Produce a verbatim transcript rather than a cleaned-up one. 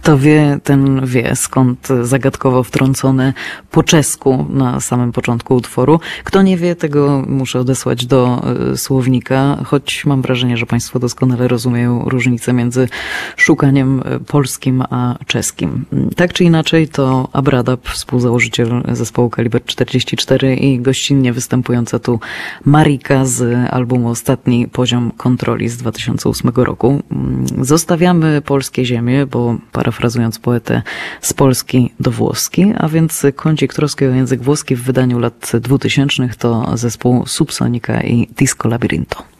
Kto wie, ten wie, skąd zagadkowo wtrącone po czesku na samym początku utworu. Kto nie wie, tego muszę odesłać do słownika, choć mam wrażenie, że państwo doskonale rozumieją różnicę między szukaniem polskim a czeskim. Tak czy inaczej, to Abradab, współzałożyciel zespołu Kaliber czterdzieści cztery i gościnnie występująca tu Marika z albumu Ostatni Poziom Kontroli z dwa tysiące ósmego roku. Zostawiamy polskie ziemie, bo parafrazując poetę, z Polski do Włoski, a więc kącik troski o język włoski w wydaniu lat dwutysięcznych to zespół Subsonika i Disco Labirinto.